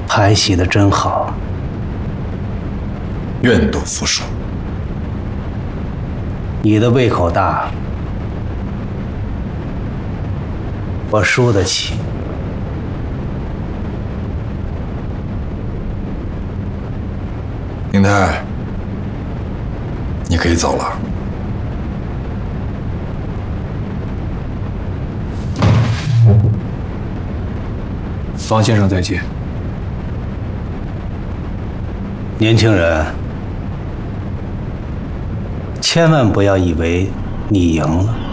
拍戏的真好， 愿赌服输。 你的胃口大，我输得起。 宁泰，你可以走了。 方先生再见。 年轻人，千万不要以为你赢了。